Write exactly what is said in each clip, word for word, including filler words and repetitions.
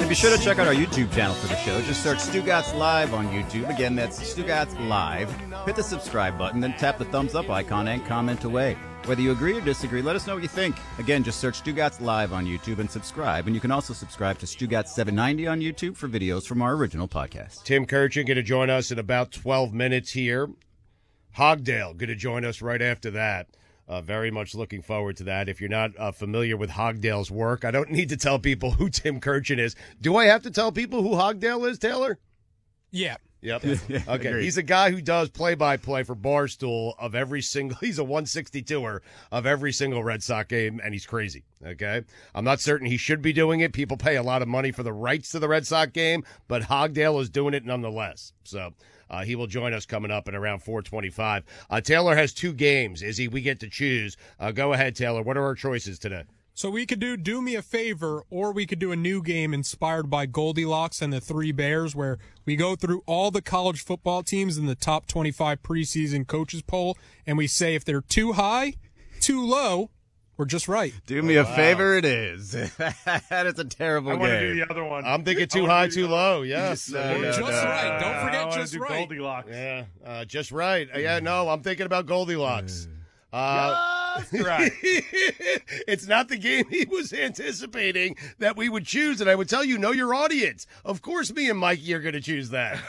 be sure to check out our YouTube channel for the show. Just search Stugotz Live on YouTube. Again, that's Stugotz Live. Hit the subscribe button, then tap the thumbs up icon and comment away. Whether you agree or disagree, let us know what you think. Again, just search Stugotz Live on YouTube and subscribe. And you can also subscribe to Stugotz seven ninety on YouTube for videos from our original podcast. Tim Kurchin going to join us in about twelve minutes here. Hogdale going to join us right after that. Uh, very much looking forward to that. If you're not uh, familiar with Hogdale's work, I don't need to tell people who Tim Kurchin is. Do I have to tell people who Hogdale is, Taylor? Yeah. Yep. Yeah, okay. agreed. He's a guy who does play-by-play for Barstool of every single – he's a one sixty-two-er of every single Red Sox game, and he's crazy, okay? I'm not certain he should be doing it. People pay a lot of money for the rights to the Red Sox game, but Hogdale is doing it nonetheless. So uh, he will join us coming up at around four twenty-five. Uh, Taylor has two games. Izzy, we get to choose. Uh, go ahead, Taylor. What are our choices today? So we could do Do Me a Favor, or we could do a new game inspired by Goldilocks and the Three Bears, where we go through all the college football teams in the top twenty-five preseason coaches poll, and we say if they're too high, too low, or just right. Do me Oh, a wow. favor, it is. That is a terrible I game. want to do the other one. I'm thinking I too wanna high, do too the other low. Yes. No, Uh, no, just no. right. Don't Uh, forget I wanna just do right. Goldilocks. Yeah, uh, just right. Uh, yeah, no, I'm thinking about Goldilocks. Uh, Just right. It's not the game he was anticipating that we would choose, and I would tell you, know your audience. Of course, me and Mikey are going to choose that.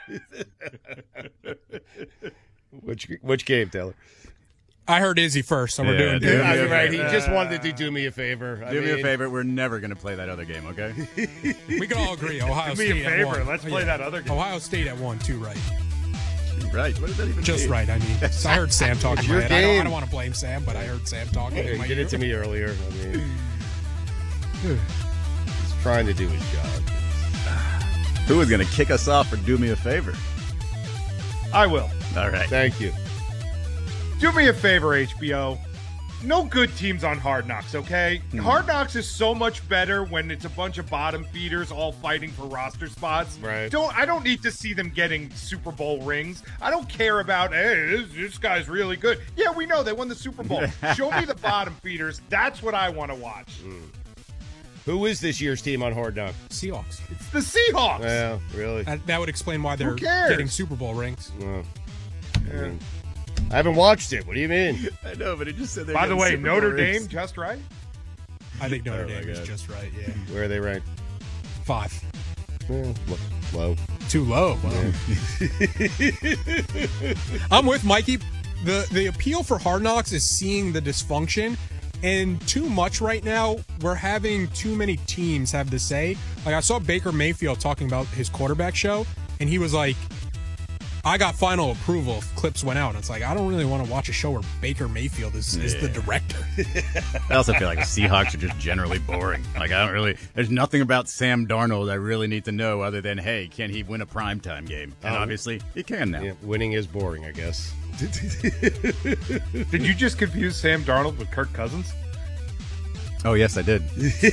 which which game, Taylor? I heard Izzy first, so we're Yeah, doing do Do me Me a a You're Favor. right. He just wanted to do me a favor. I Do me a mean, favor. We're never going to play that other game, okay? We can all agree. Ohio Do me a State at favor. one. Let's Oh, play yeah. that other game. Ohio State at one, two right. Right. What does that even Just mean? right, I mean. I heard Sam talking your about it. I don't, I game. don't want to blame Sam, but I heard Sam talking. Hey, in my did ear. it to me earlier. I mean, he's trying to do his job. Who is going to kick us off for Do Me a Favor? I will. All right. Thank you. Do me a favor, H B O. No good teams on Hard Knocks, okay? Hmm. Hard Knocks is so much better when it's a bunch of bottom feeders all fighting for roster spots. Right. Don't I don't need to see them getting Super Bowl rings. I don't care about, hey, this, this guy's really good. Yeah, we know they won the Super Bowl. Show me the bottom feeders. That's what I want to watch. Who is this year's team on Hard Knock? Seahawks. It's the Seahawks. Yeah, really. That, that would explain why they're cares? getting Super Bowl rings. Well, I mean, I haven't watched it. What do you mean? I know, but it just said they're By the getting way, Super Bowl Notre rings. Dame, just right? I think Notre Oh, my Dame is God. just right, yeah. Where are they ranked? Five. Eh, low. Too low. Well. I'm with Mikey. The the appeal for Hard Knocks is seeing the dysfunction, and too much right now. We're having too many teams have to say. Like, I saw Baker Mayfield talking about his quarterback show, and he was like, I got final approval if clips went out. And it's like, I don't really want to watch a show where Baker Mayfield is, is the Yeah. director. I also feel like the Seahawks are just generally boring. Like, I don't really, there's nothing about Sam Darnold I really need to know other than, hey, can he win a primetime game? And Oh. obviously, he can now. Yeah, winning is boring, I guess. Did you just confuse Sam Darnold with Kirk Cousins? Oh, yes, I did.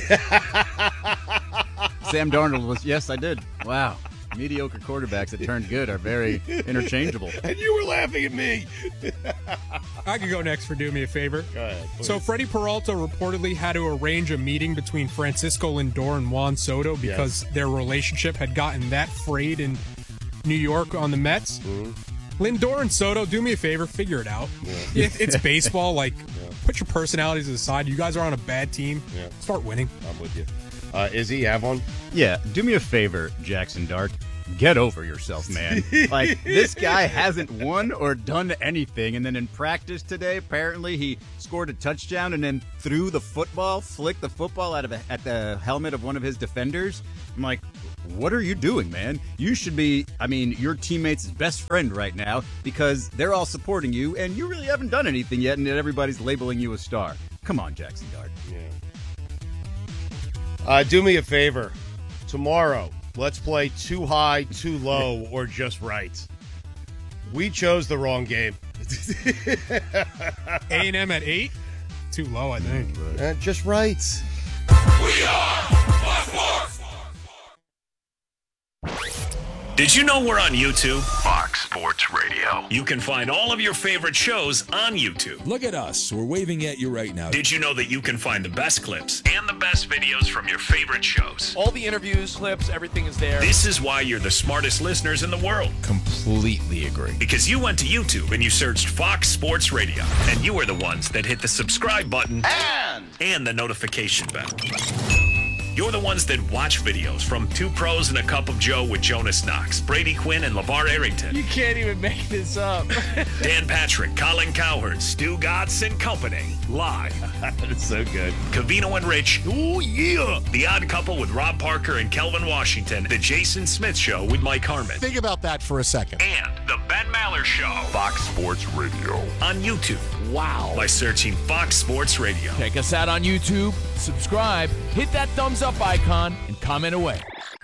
Sam Darnold was, yes, I did. Wow. Mediocre quarterbacks that turned good are very interchangeable. And you were laughing at me. I could go next for Do Me a Favor. Go ahead. please. So Freddie Peralta reportedly had to arrange a meeting between Francisco Lindor and Juan Soto because their relationship had gotten that frayed in New York on the Mets. Mm-hmm. Lindor and Soto, do me a favor, figure it out. It, it's baseball. Like, put your personalities aside. You guys are on a bad team. Yeah. Start winning. I'm with you. Uh, Izzy, you have one? Yeah, do me a favor, Jackson Dart. Get over yourself, man. Like, this guy hasn't won or done anything, and then in practice today, apparently he scored a touchdown and then threw the football, flicked the football out of a, at the helmet of one of his defenders. I'm like, what are you doing, man? You should be, I mean, your teammate's best friend right now because they're all supporting you, and you really haven't done anything yet, and everybody's labeling you a star. Come on, Jackson Dart. Yeah. Uh, do me a favor. Tomorrow, let's play too high, too low, or just right. We chose the wrong game. A and M at eight? Too low, I think. Uh, just right. We are Fox Sports. Did you know we're on YouTube? Fox. Fox Sports Radio. You can find all of your favorite shows on YouTube. Look at us. We're waving at you right now. Did you know that you can find the best clips and the best videos from your favorite shows? All the interviews, clips, everything is there. This is why you're the smartest listeners in the world. Completely agree. Because you went to YouTube and you searched Fox Sports Radio, and you were the ones that hit the subscribe button And, and the notification bell. You're the ones that watch videos from Two Pros and a Cup of Joe with Jonas Knox, Brady Quinn, and LeVar Arrington. You can't even make this up. Dan Patrick, Colin Cowherd, Stu Gotts and Company. Live. It's so good. Cavino and Rich. Oh, yeah. The Odd Couple with Rob Parker and Kelvin Washington. The Jason Smith Show with Mike Harmon. Think about that for a second. And the Ben Maller Show. Fox Sports Radio. On YouTube. Wow. By searching Fox Sports Radio. Check us out on YouTube, subscribe, hit that thumbs up icon, and comment away.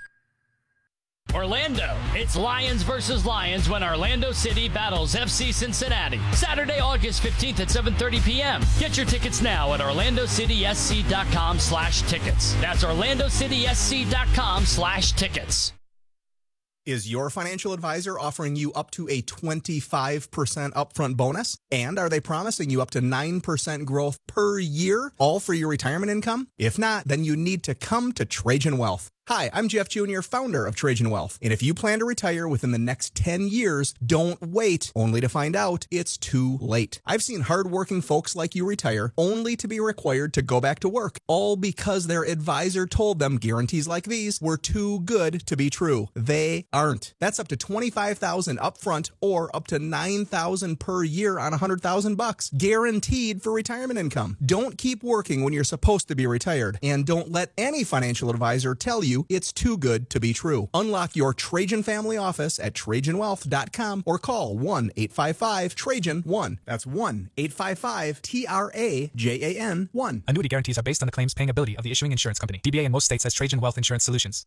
Orlando. It's Lions versus Lions when Orlando City battles F C Cincinnati. Saturday, August fifteenth at seven thirty p.m. Get your tickets now at orlando city s c dot com slash tickets. That's orlando city s c dot com slash tickets. Is your financial advisor offering you up to a twenty-five percent upfront bonus? And are they promising you up to nine percent growth per year, all for your retirement income? If not, then you need to come to Trajan Wealth. Hi, I'm Jeff Junior, founder of Trajan Wealth. And if you plan to retire within the next ten years, don't wait, only to find out it's too late. I've seen hardworking folks like you retire only to be required to go back to work, all because their advisor told them guarantees like these were too good to be true. They aren't. That's up to twenty-five thousand dollars upfront or up to nine thousand dollars per year on one hundred thousand bucks, guaranteed for retirement income. Don't keep working when you're supposed to be retired, and don't let any financial advisor tell you it's too good to be true. Unlock your Trajan family office at trajan wealth dot com or call one eight five five Trajan one. That's one eight five five T R A J A N one. Annuity guarantees are based on the claims paying ability of the issuing insurance company. D B A in most states has Trajan Wealth Insurance Solutions.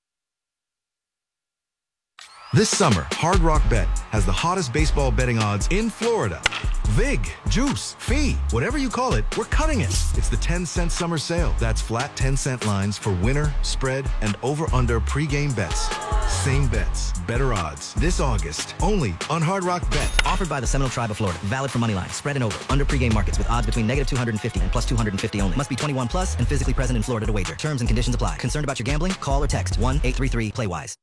This summer, Hard Rock Bet has the hottest baseball betting odds in Florida. Vig, juice, fee, whatever you call it, we're cutting it. It's the ten cent summer sale. That's flat ten cent lines for winner, spread, and over-under pregame bets. Same bets, better odds. This August, only on Hard Rock Bet. Offered by the Seminole Tribe of Florida. Valid for moneyline, spread, and over. Under pregame markets with odds between negative two hundred fifty and plus two hundred fifty only. Must be twenty-one plus and physically present in Florida to wager. Terms and conditions apply. Concerned about your gambling? Call or text one eight three three play wise.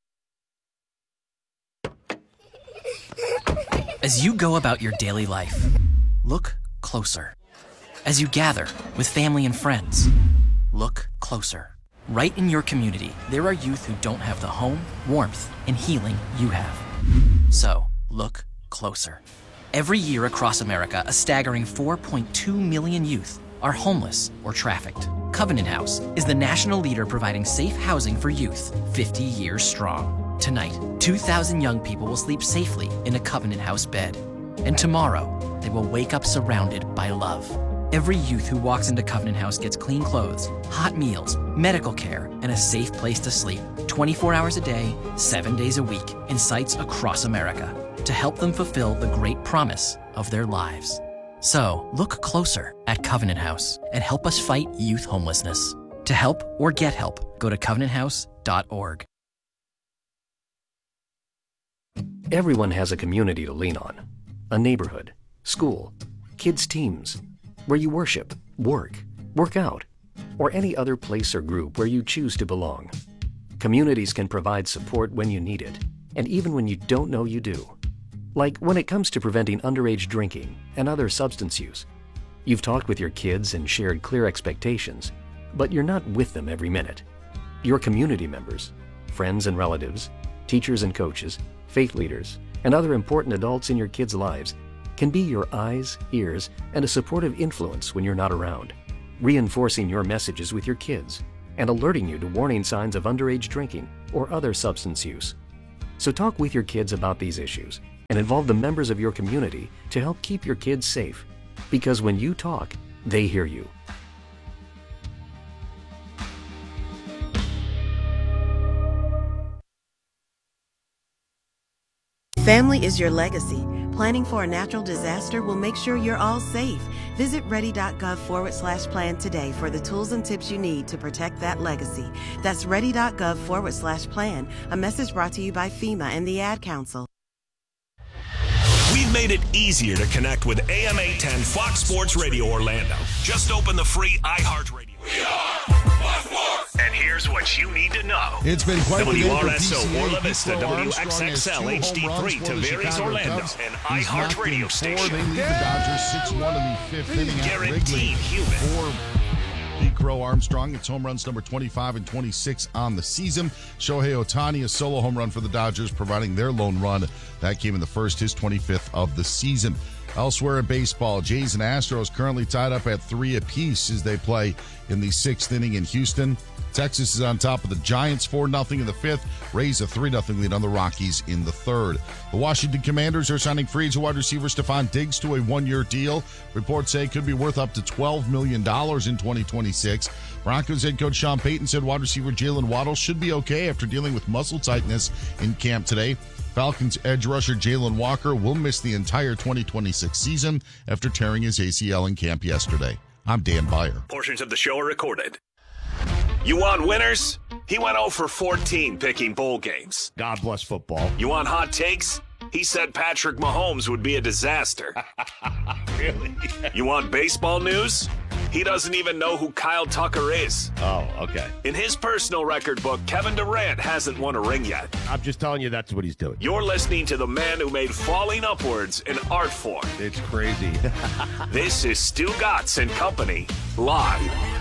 As you go about your daily life, look closer. As you gather with family and friends, look closer. Right in your community, there are youth who don't have the home, warmth, and healing you have. So, look closer. Every year across America, a staggering four point two million youth are homeless or trafficked. Covenant House is the national leader providing safe housing for youth, fifty years strong. Tonight, two thousand young people will sleep safely in a Covenant House bed. And tomorrow, they will wake up surrounded by love. Every youth who walks into Covenant House gets clean clothes, hot meals, medical care, and a safe place to sleep twenty-four hours a day, seven days a week in sites across America to help them fulfill the great promise of their lives. So, look closer at Covenant House and help us fight youth homelessness. To help or get help, go to covenant house dot org. Everyone has a community to lean on. A neighborhood, school, kids' teams, where you worship, work, work out, or any other place or group where you choose to belong. Communities can provide support when you need it, and even when you don't know you do. Like when it comes to preventing underage drinking and other substance use. You've talked with your kids and shared clear expectations, but you're not with them every minute. Your community members, friends and relatives, teachers and coaches, faith leaders, and other important adults in your kids' lives can be your eyes, ears, and a supportive influence when you're not around, reinforcing your messages with your kids and alerting you to warning signs of underage drinking or other substance use. So talk with your kids about these issues and involve the members of your community to help keep your kids safe, because when you talk, they hear you. Family is your legacy. Planning for a natural disaster will make sure you're all safe. Visit ready.gov forward slash plan today for the tools and tips you need to protect that legacy. That's ready.gov forward slash plan. A message brought to you by FEMA and the Ad Council. made it easier to connect with A M eight ten Fox Sports Radio Orlando. Just open the free iHeartRadio. We are Fox Sports. And here's what you need to know. It's been quite W the day R for S O, P C A. Orla Vista, Pittsburgh W Armstrong X X L, has H D two home three, runs for the Tavares Chicago Orlando, Cubs. and He's iHeart knocked in Radio four. station. They lead the Dodgers six one in the fifth inning at Wrigley. Guaranteed human. For Pete Crow Armstrong, it's home runs number twenty-five and twenty-six on the season. Shohei Ohtani, a solo home run for the Dodgers, providing their lone run. That came in the first, his twenty-fifth of the season. Elsewhere in baseball, Jays and Astros currently tied up at three apiece as they play in the sixth inning in Houston. Texas is on top of the Giants four nothing in the fifth. Rays a three nothing lead on the Rockies in the third. The Washington Commanders are signing free agent wide receiver Stephon Diggs to a one-year deal. Reports say it could be worth up to twelve million dollars in twenty twenty-six. Broncos head coach Sean Payton said wide receiver Jalen Waddle should be okay after dealing with muscle tightness in camp today. Falcons edge rusher Jalen Walker will miss the entire twenty twenty-six season after tearing his A C L in camp yesterday. I'm Dan Beyer. Portions of the show are recorded. You want winners? He went oh for fourteen picking bowl games. God bless football. You want hot takes? He said Patrick Mahomes would be a disaster. Really? You want baseball news? He doesn't even know who Kyle Tucker is. Oh, okay. In his personal record book, Kevin Durant hasn't won a ring yet. I'm just telling you that's what he's doing. You're listening to the man who made falling upwards an art form. It's crazy. This is Stu Gatz and Company, live.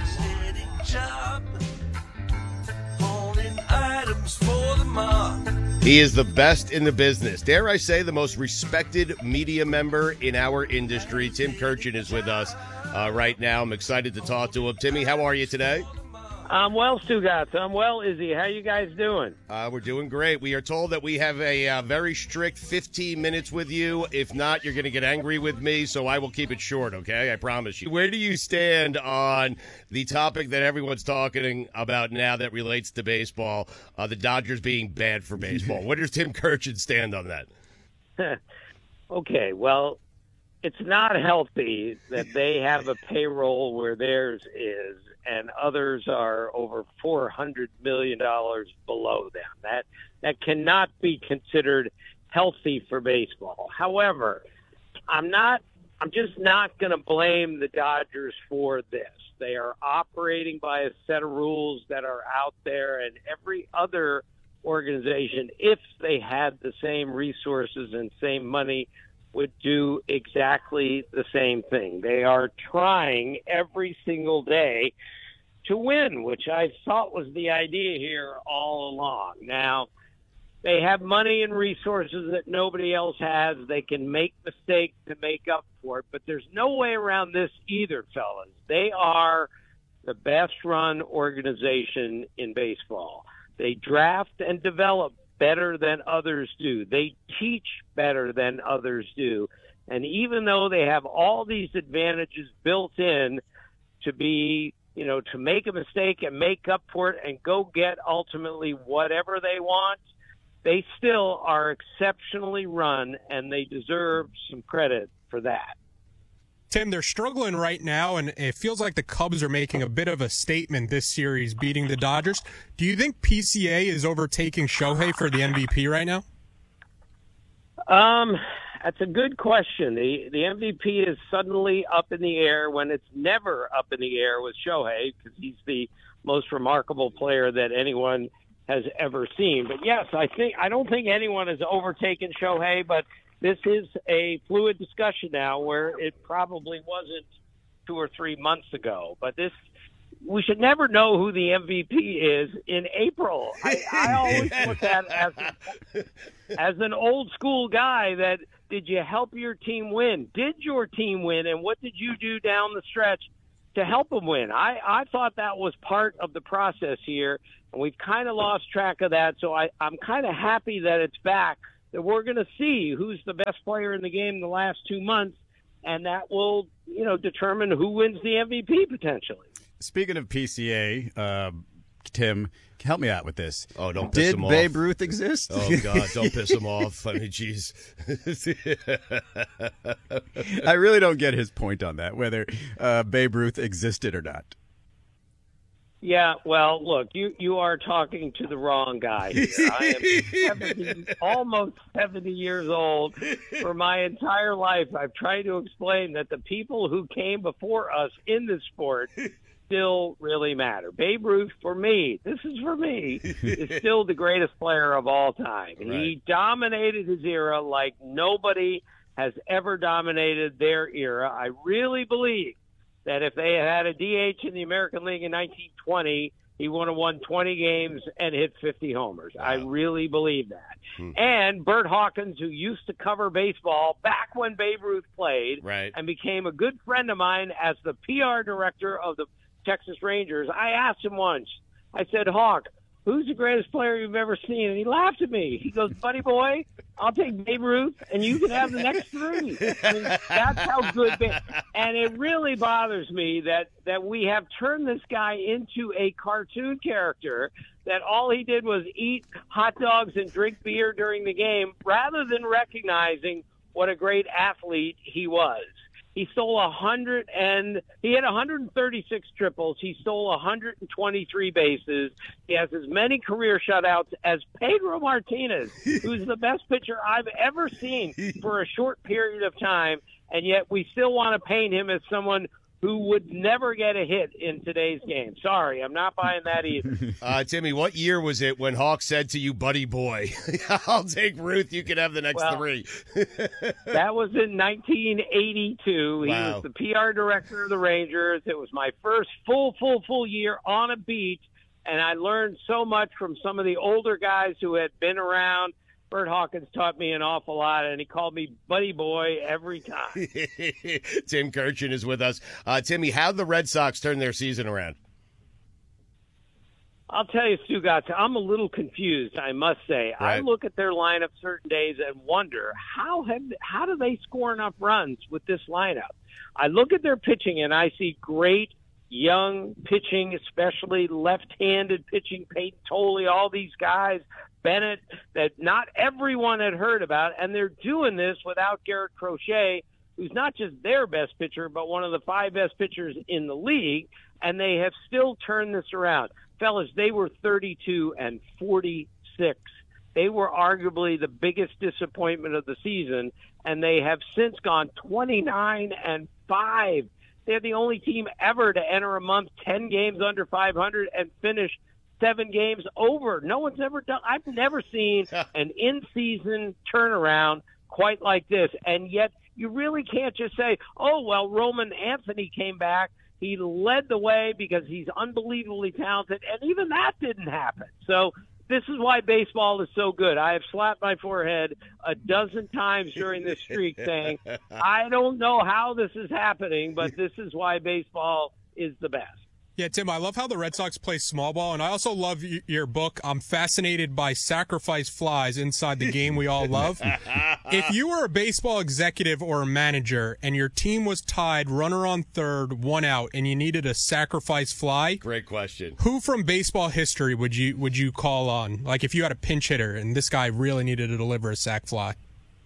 He is the best in the business. Dare I say the most respected media member in our industry. Tim Kurchin is with us uh, right now. I'm excited to talk to him. Timmy, how are you today? I'm well, Stu Gatz. I'm well, Izzy. How you guys doing? Uh, we're doing great. We are told that we have a uh, very strict fifteen minutes with you. If not, you're going to get angry with me, so I will keep it short, okay? I promise you. Where do you stand on the topic that everyone's talking about now that relates to baseball, uh, the Dodgers being bad for baseball? Where does Tim Kurchin stand on that? Okay, well, it's not healthy that they have a payroll where theirs is and others are over four hundred million dollars below them. That that cannot be considered healthy for baseball. However, I'm not I'm just not going to blame the Dodgers for this. They are operating by a set of rules that are out there, and every other organization, if they had the same resources and same money, would do exactly the same thing. They are trying every single day to win, which I thought was the idea here all along. Now, they have money and resources that nobody else has. They can make mistakes to make up for it, but there's no way around this either, fellas. They are the best-run organization in baseball. They draft and develop better than others do. They teach better than others do. And even though they have all these advantages built in to be, you know, to make a mistake and make up for it and go get ultimately whatever they want, they still are exceptionally run, and they deserve some credit for that. Tim, they're struggling right now, and it feels like the Cubs are making a bit of a statement this series, beating the Dodgers. Do you think P C A is overtaking Shohei for the M V P right now? Um, that's a good question. The the M V P is suddenly up in the air when it's never up in the air with Shohei, because he's the most remarkable player that anyone has ever seen. But yes, I think I don't think anyone has overtaken Shohei, but this is a fluid discussion now where it probably wasn't two or three months ago. But this, we should never know who the M V P is in April. I, I always look at it as, as an old school guy that, did you help your team win? Did your team win? And what did you do down the stretch to help them win? I, I thought that was part of the process here, and we've kind of lost track of that. So I, I'm kind of happy that it's back, that we're going to see who's the best player in the game the last two months, and that will, you know, determine who wins the M V P potentially. Speaking of P C A, uh, Tim, help me out with this. Oh, don't piss Did him off. Babe Ruth exist? Oh, God, don't piss him off. I mean, jeez. I really don't get his point on that, whether uh, Babe Ruth existed or not. Yeah, well, look, you, you are talking to the wrong guy here. I am seventy, almost seventy years old. For my entire life, I've tried to explain that the people who came before us in this sport still really matter. Babe Ruth, for me, this is for me, is still the greatest player of all time. Right. He dominated his era like nobody has ever dominated their era. I really believe that if they had had a D H in the American League in nineteen twenty, he would have won twenty games and hit fifty homers. Wow. I really believe that. Hmm. And Bert Hawkins, who used to cover baseball back when Babe Ruth played, right, and became a good friend of mine as the P R director of the Texas Rangers, I asked him once, I said, Hawk, who's the greatest player you've ever seen? And he laughed at me. He goes, buddy boy, I'll take Babe Ruth, and you can have the next three. I mean, that's how good. Ba- and it really bothers me that, that we have turned this guy into a cartoon character, that all he did was eat hot dogs and drink beer during the game, rather than recognizing what a great athlete he was. He stole a hundred and he had one hundred thirty-six triples. He stole one hundred twenty-three bases. He has as many career shutouts as Pedro Martinez, who's the best pitcher I've ever seen for a short period of time. And yet we still want to paint him as someone who would never get a hit in today's game. Sorry, I'm not buying that either. Uh, Timmy, what year was it when Hawk said to you, buddy boy, I'll take Ruth, you can have the next well, three? That was in nineteen eighty-two. He Wow. was the P R director of the Rangers. It was my first full, full, full year on a beat, and I learned so much from some of the older guys who had been around. Bert Hawkins taught me an awful lot, and he called me buddy boy every time. Tim Kirchin is with us. Uh, Timmy, how'd the Red Sox turn their season around? I'll tell you, Stugotz, I'm a little confused, I must say. Right. I look at their lineup certain days and wonder, how have how do they score enough runs with this lineup? I look at their pitching, and I see great young pitching, especially left-handed pitching, Peyton Tolley, all these guys, Bennett, that not everyone had heard about, and they're doing this without Garrett Crochet, who's not just their best pitcher, but one of the five best pitchers in the league, and they have still turned this around. Fellas, they were thirty-two and forty-six. They were arguably the biggest disappointment of the season, and they have since gone twenty-nine and five. They're the only team ever to enter a month ten games under five hundred and finish seven games over. No one's ever done. I've never seen an in-season turnaround quite like this. And yet you really can't just say, oh, well, Roman Anthony came back. He led the way because he's unbelievably talented. And even that didn't happen. So this is why baseball is so good. I have slapped my forehead a dozen times during this streak saying, I don't know how this is happening, but this is why baseball is the best. Yeah, Tim, I love how the Red Sox play small ball, and I also love y- your book. I'm fascinated by sacrifice flies inside the game we all love. If you were a baseball executive or a manager and your team was tied, runner on third, one out, and you needed a sacrifice fly, great question. Who from baseball history would you would you call on? Like if you had a pinch hitter and this guy really needed to deliver a sac fly.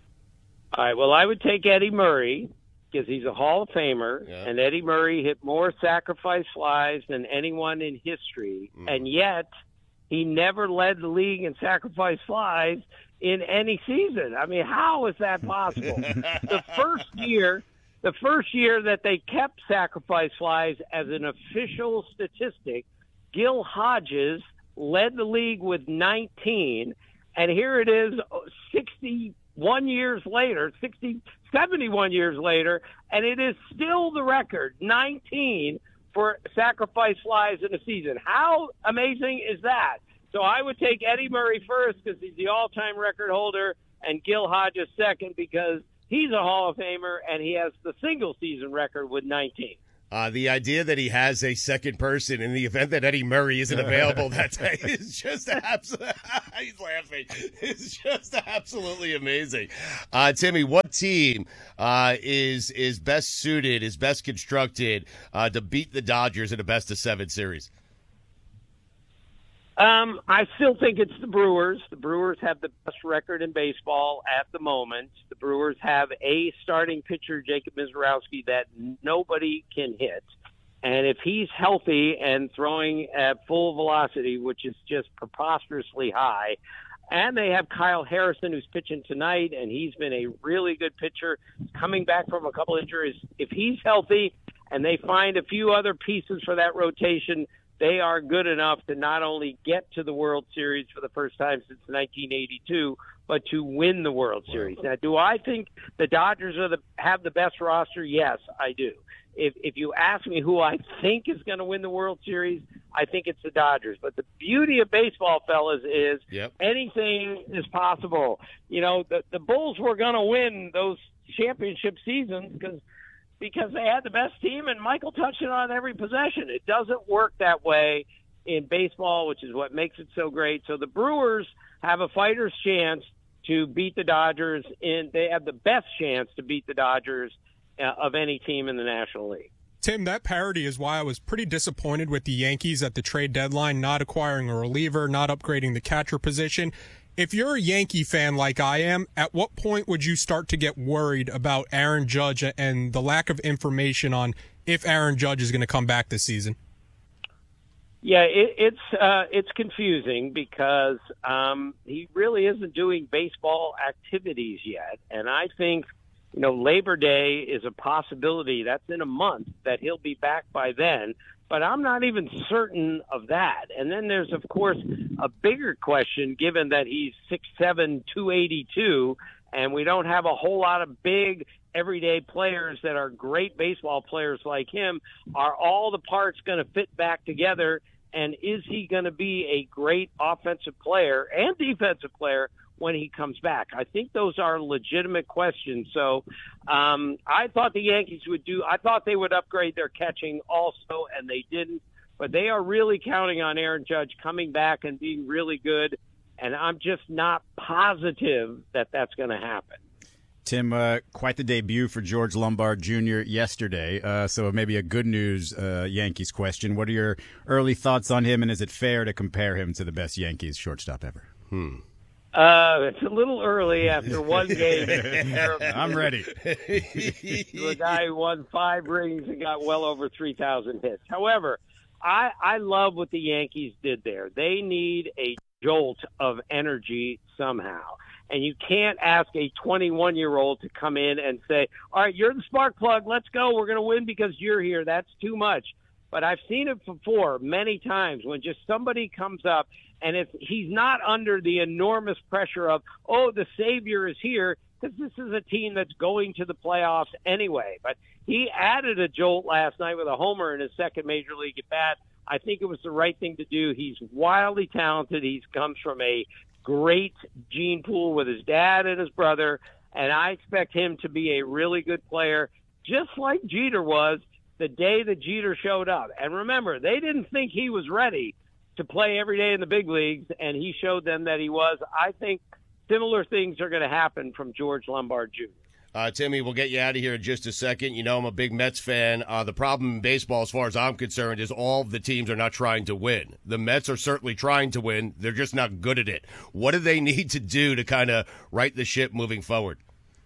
All right, well, I would take Eddie Murray, because he's a Hall of Famer, yeah. and Eddie Murray hit more sacrifice flies than anyone in history, mm. and yet he never led the league in sacrifice flies in any season. I mean, how is that possible? the first year, the first year that they kept sacrifice flies as an official statistic, Gil Hodges led the league with nineteen, and here it is, sixty-one years later, sixty, seventy-one years later, and it is still the record, nineteen for sacrifice flies in a season. How amazing is that? So I would take Eddie Murray first because he's the all-time record holder, and Gil Hodges second because he's a Hall of Famer and he has the single-season record with nineteen. Uh, the idea that he has a second person in the event that Eddie Murray isn't available that day is just absolutely, he's laughing. It's just absolutely amazing. Uh, Timmy, what team uh, is is best suited, is best constructed uh, to beat the Dodgers in a best of seven series? Um, I still think it's the Brewers. The Brewers have the best record in baseball at the moment. The Brewers have a starting pitcher, Jacob Mizorowski, that nobody can hit. And if he's healthy and throwing at full velocity, which is just preposterously high, and they have Kyle Harrison, who's pitching tonight, and he's been a really good pitcher, coming back from a couple injuries. If he's healthy and they find a few other pieces for that rotation, they are good enough to not only get to the World Series for the first time since nineteen eighty-two, but to win the World Series. Now, do I think the Dodgers are the, have the best roster? Yes, I do. If if you ask me who I think is going to win the World Series, I think it's the Dodgers. But the beauty of baseball, fellas, is yep. anything is possible. You know, the, the Bulls were going to win those championship seasons because because they had the best team, and Michael touched it on every possession. It doesn't work that way in baseball, which is what makes it so great. So the Brewers have a fighter's chance to beat the Dodgers, and they have the best chance to beat the Dodgers uh, of any team in the National League. Tim, that parity is why I was pretty disappointed with the Yankees at the trade deadline, not acquiring a reliever, not upgrading the catcher position. If you're a Yankee fan like I am, at what point would you start to get worried about Aaron Judge and the lack of information on if Aaron Judge is going to come back this season? Yeah, it, it's uh, it's confusing because um, he really isn't doing baseball activities yet, and I think you know Labor Day is a possibility. That's in a month that he'll be back by then. But I'm not even certain of that. And then there's, of course, a bigger question, given that he's six seven, two eighty-two, and we don't have a whole lot of big everyday players that are great baseball players like him. Are all the parts going to fit back together? And is he going to be a great offensive player and defensive player when he comes back? I think those are legitimate questions. So um, I thought the Yankees would do – I thought they would upgrade their catching also, and they didn't. But they are really counting on Aaron Judge coming back and being really good, and I'm just not positive that that's going to happen. Tim, uh, quite the debut for George Lombard Junior yesterday. Uh, so maybe a good news uh, Yankees question. What are your early thoughts on him, and is it fair to compare him to the best Yankees shortstop ever? Hmm. Uh, it's a little early after one game. I'm ready. To a guy who won five rings and got well over three thousand hits. However, I, I love what the Yankees did there. They need a jolt of energy somehow. And you can't ask a twenty-one-year-old to come in and say, all right, you're the spark plug. Let's go. We're going to win because you're here. That's too much. But I've seen it before many times when just somebody comes up and if he's not under the enormous pressure of, oh, the savior is here, because this is a team that's going to the playoffs anyway. But he added a jolt last night with a homer in his second major league at bat. I think it was the right thing to do. He's wildly talented. He comes from a great gene pool with his dad and his brother, and I expect him to be a really good player, just like Jeter was the day that Jeter showed up. And remember, they didn't think he was ready to play every day in the big leagues, and he showed them that he was. I think similar things are going to happen from George Lombard Junior Uh, Timmy, we'll get you out of here in just a second. You know I'm a big Mets fan. Uh, the problem in baseball, as far as I'm concerned, is all of the teams are not trying to win. The Mets are certainly trying to win. They're just not good at it. What do they need to do to kind of right the ship moving forward?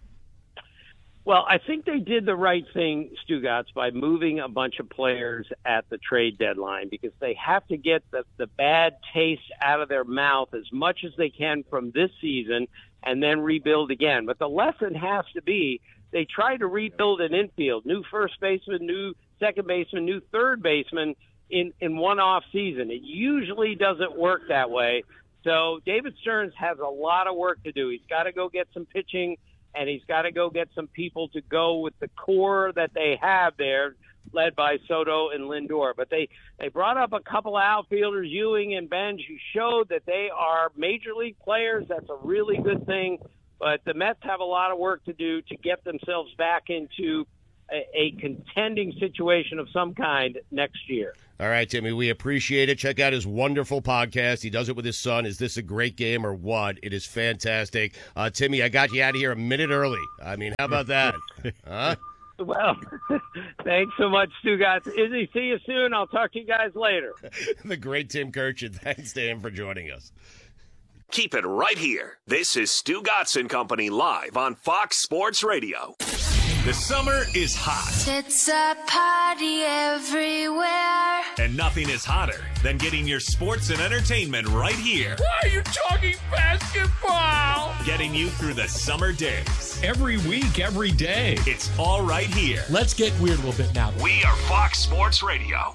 Well, I think they did the right thing, Stugotz, by moving a bunch of players at the trade deadline because they have to get the, the bad taste out of their mouth as much as they can from this season and then rebuild again. But the lesson has to be they try to rebuild an infield, new first baseman, new second baseman, new third baseman in, in one off season. It usually doesn't work that way. So David Stearns has a lot of work to do. He's got to go get some pitching, and he's got to go get some people to go with the core that they have there, led by Soto and Lindor. But they, they brought up a couple of outfielders, Ewing and Benj, who showed that they are major league players. That's a really good thing. But the Mets have a lot of work to do to get themselves back into a, a contending situation of some kind next year. All right, Timmy, we appreciate it. Check out his wonderful podcast. He does it with his son. Is This a Great Game or What? It is fantastic. Uh, Timmy, I got you out of here a minute early. I mean, how about that? Huh? Well, thanks so much, Stugotz. Izzy, see you soon. I'll talk to you guys later. The great Tim Kirchin. Thanks to him for joining us. Keep it right here. This is Stugotz and Company live on Fox Sports Radio. The summer is hot. It's a party everywhere. And nothing is hotter than getting your sports and entertainment right here. Why are you talking basketball? Getting you through the summer days. Every week, every day. It's all right here. Let's get weird a little bit now. We are Fox Sports Radio.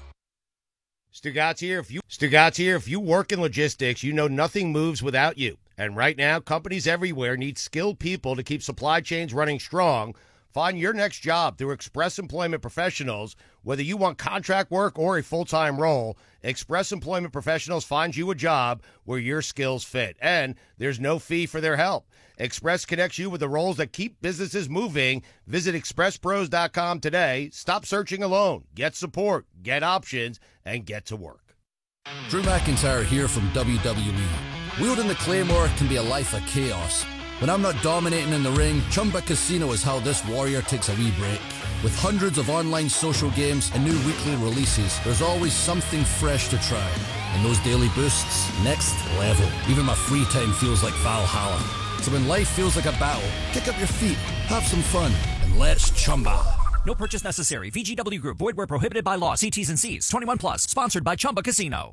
Stugatz here. If you Stugatz here. If you work in logistics, you know nothing moves without you. And right now, companies everywhere need skilled people to keep supply chains running strong. Find your next job through Express Employment Professionals. Whether you want contract work or a full-time role, Express Employment Professionals finds you a job where your skills fit. And there's no fee for their help. Express connects you with the roles that keep businesses moving. Visit express pros dot com today. Stop searching alone. Get support, get options, and get to work. Drew McIntyre here from W W E. Wielding the Claymore can be a life of chaos. When I'm not dominating in the ring, Chumba Casino is how this warrior takes a wee break. With hundreds of online social games and new weekly releases, there's always something fresh to try. And those daily boosts, next level. Even my free time feels like Valhalla. So when life feels like a battle, kick up your feet, have some fun, and let's Chumba. No purchase necessary. V G W Group. Void where prohibited by law. See T's and C's. twenty-one plus. Sponsored by Chumba Casino.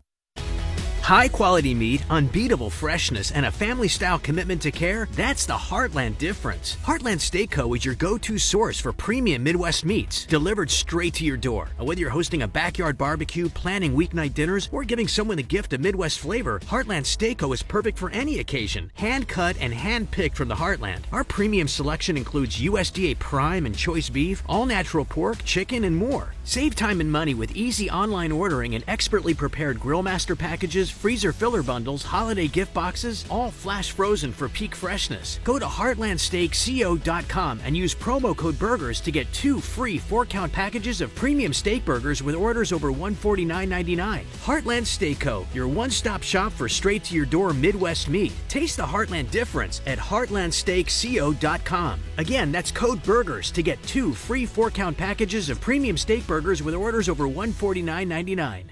High-quality meat, unbeatable freshness, and a family-style commitment to care, that's the Heartland difference. Heartland Steak Co. is your go-to source for premium Midwest meats, delivered straight to your door. Whether you're hosting a backyard barbecue, planning weeknight dinners, or giving someone the gift of Midwest flavor, Heartland Steak Co. is perfect for any occasion. Hand-cut and hand-picked from the Heartland. Our premium selection includes U S D A Prime and Choice Beef, all-natural pork, chicken, and more. Save time and money with easy online ordering and expertly prepared Grillmaster packages, freezer filler bundles, holiday gift boxes, all flash frozen for peak freshness. Go to heartland steak co dot com and use promo code BURGERS to get two free four-count packages of premium steak burgers with orders over one hundred forty-nine ninety-nine. Heartland Steak Co., your one-stop shop for straight-to-your-door Midwest meat. Taste the Heartland difference at heartland steak co dot com. Again, that's code BURGERS to get two free four-count packages of premium steak burgers with orders over one hundred forty-nine ninety-nine.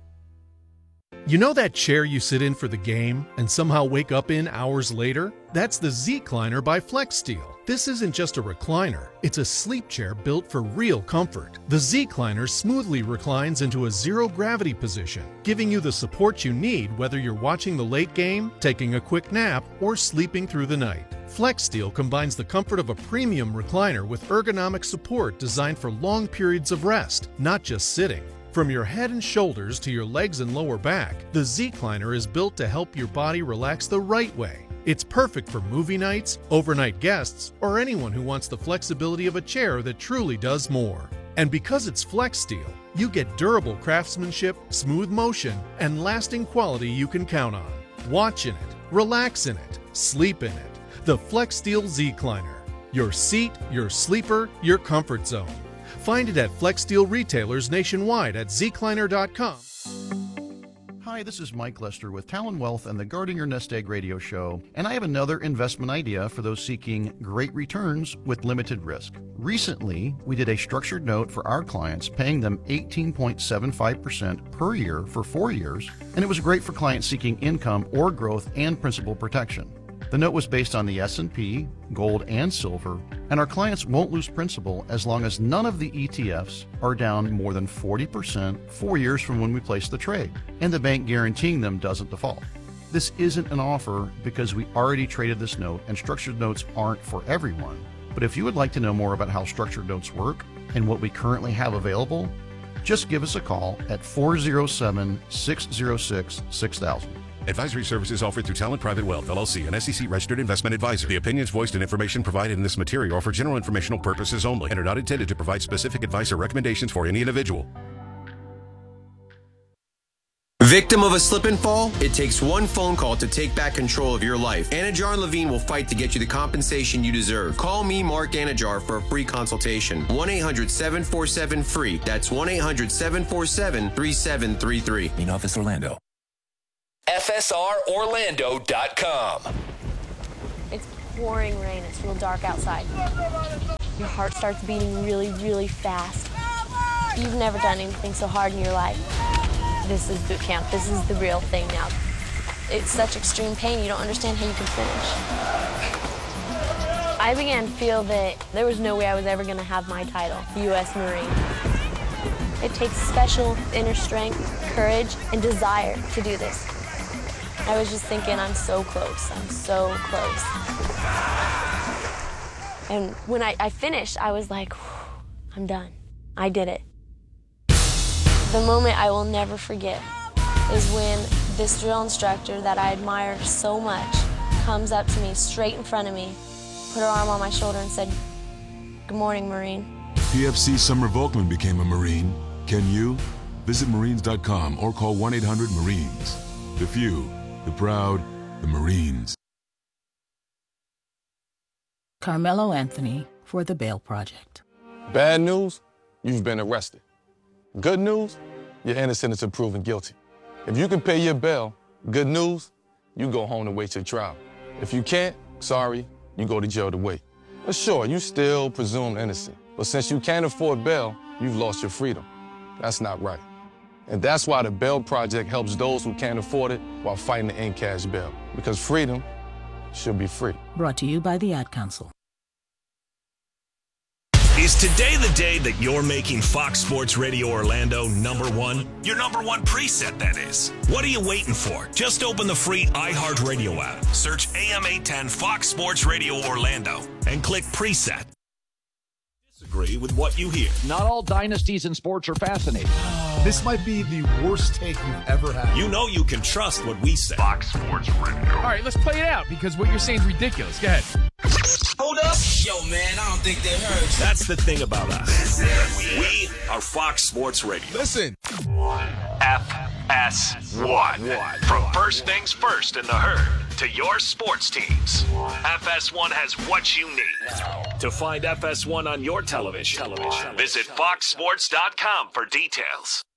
You know that chair you sit in for the game and somehow wake up in hours later? That's the Z-Cliner by FlexSteel. This isn't just a recliner, it's a sleep chair built for real comfort. The Z-Cliner smoothly reclines into a zero-gravity position, giving you the support you need whether you're watching the late game, taking a quick nap, or sleeping through the night. FlexSteel combines the comfort of a premium recliner with ergonomic support designed for long periods of rest, not just sitting. From your head and shoulders to your legs and lower back, the Z-Cliner is built to help your body relax the right way. It's perfect for movie nights, overnight guests, or anyone who wants the flexibility of a chair that truly does more. And because it's FlexSteel, you get durable craftsmanship, smooth motion, and lasting quality you can count on. Watch in it, relax in it, sleep in it. The FlexSteel Z-Cliner. Your seat, your sleeper, your comfort zone. Find it at FlexSteel retailers nationwide at z cliner dot com. Hi, this is Mike Lester with Talon Wealth and the Guarding Your Nest Egg radio show, and I have another investment idea for those seeking great returns with limited risk. Recently, we did a structured note for our clients, paying them eighteen point seven five percent per year for four years, and it was great for clients seeking income or growth and principal protection. The note was based on the S and P, gold, and silver, and our clients won't lose principal as long as none of the E T Fs are down more than forty percent four years from when we place the trade, and the bank guaranteeing them doesn't default. This isn't an offer because we already traded this note, and structured notes aren't for everyone. But if you would like to know more about how structured notes work and what we currently have available, just give us a call at four oh seven, six oh six, six thousand. Advisory services offered through Talent Private Wealth, L L C, an S E C-registered investment advisor. The opinions voiced and information provided in this material are for general informational purposes only and are not intended to provide specific advice or recommendations for any individual. Victim of a slip and fall? It takes one phone call to take back control of your life. Anajar and Levine will fight to get you the compensation you deserve. Call me, Mark Anajar, for a free consultation. one eight hundred seven four seven free. That's one eight hundred seven four seven three seven three three. In office, Orlando. F S R Orlando dot com. It's pouring rain. It's real dark outside. Your heart starts beating really, really fast. You've never done anything so hard in your life. This is boot camp. This is the real thing now. It's such extreme pain, you don't understand how you can finish. I began to feel that there was no way I was ever going to have my title, U S Marine. It takes special inner strength, courage, and desire to do this. I was just thinking, I'm so close, I'm so close. And when I, I finished, I was like, I'm done. I did it. The moment I will never forget is when this drill instructor that I admire so much comes up to me straight in front of me, put her arm on my shoulder and said, "Good morning, Marine." P F C Summer Volkman became a Marine. Can you? Visit Marines dot com or call one eight hundred Marines. The few, the proud, the Marines. Carmelo Anthony for The Bail Project. Bad news, you've been arrested. Good news, you're innocent until proven guilty. If you can pay your bail, good news, you go home to wait your trial. If you can't, sorry, you go to jail to wait. But sure, you still presumed innocent. But since you can't afford bail, you've lost your freedom. That's not right. And that's why the Bail Project helps those who can't afford it while fighting to end cash bail. Because freedom should be free. Brought to you by the Ad Council. Is today the day that you're making Fox Sports Radio Orlando number one? Your number one preset, that is. What are you waiting for? Just open the free iHeartRadio app, search A M eight ten Fox Sports Radio Orlando, and click preset. Disagree with what you hear. Not all dynasties in sports are fascinating. This might be the worst take you've ever had. You know you can trust what we say. Fox Sports Radio. All right, let's play it out because what you're saying is ridiculous. Go ahead. Hold up. Yo, man, I don't think they heard you. That's the thing about us. We are Fox Sports Radio. Listen. F S one. From first things first in the herd to your sports teams. F S one has what you need. To find F S one on your television, television. visit fox sports dot com for details.